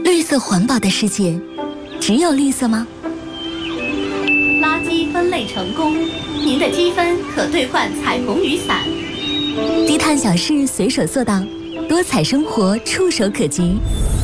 绿色环保的世界，只有绿色吗？ 垃圾分类成功，您的积分可兑换彩虹雨伞。 低碳小事随手做到，多彩生活触手可及。